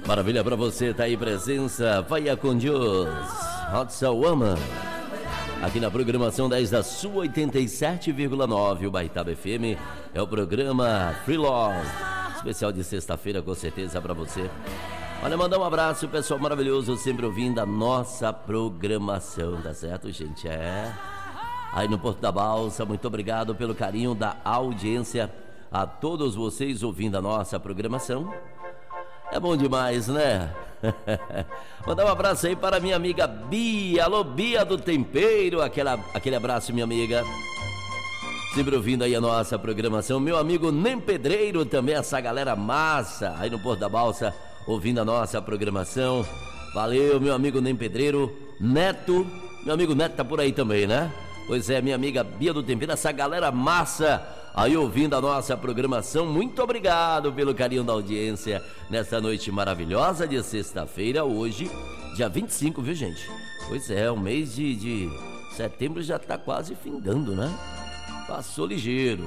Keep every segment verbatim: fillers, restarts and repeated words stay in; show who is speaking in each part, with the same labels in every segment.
Speaker 1: Maravilha pra você, tá aí presença, vai com Deus, Hot Woman. Aqui na programação dez da sua oitenta e sete vírgula nove, o Baitaba F M, é o programa Free Love, especial de sexta-feira com certeza pra você. Olha, mandar um abraço, pessoal maravilhoso, sempre ouvindo a nossa programação, tá certo, gente? É. Aí no Porto da Balsa, muito obrigado pelo carinho da audiência, a todos vocês ouvindo a nossa programação. É bom demais, né? Mandar um abraço aí para minha amiga Bia. Alô, Bia do Tempero. Aquela, aquele abraço, minha amiga. Sempre ouvindo aí a nossa programação. Meu amigo Nem Pedreiro também, essa galera massa aí no Porto da Balsa, ouvindo a nossa programação. Valeu, meu amigo Nem Pedreiro. Neto, meu amigo Neto tá por aí também, né? Pois é, minha amiga Bia do Tempero, essa galera massa aí ouvindo a nossa programação. Muito obrigado pelo carinho da audiência nessa noite maravilhosa de sexta-feira, hoje, dia vinte e cinco, viu, gente? Pois é, o mês de, de setembro já tá quase findando, né? Passou ligeiro.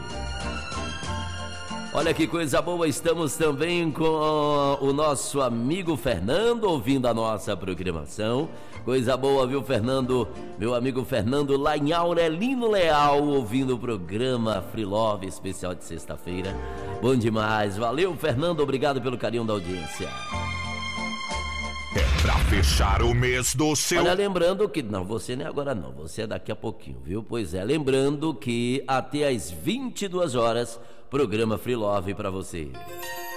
Speaker 1: Olha que coisa boa, estamos também com o nosso amigo Fernando ouvindo a nossa programação. Coisa boa, viu, Fernando? Meu amigo Fernando lá em Aurelino Leal, ouvindo o programa Free Love especial de sexta-feira. Bom demais, valeu, Fernando, obrigado pelo carinho da audiência.
Speaker 2: É pra fechar o mês do seu...
Speaker 1: Olha, lembrando que... Não, você não é agora não, você é daqui a pouquinho, viu? Pois é, lembrando que até às vinte e duas horas, programa Free Love pra você.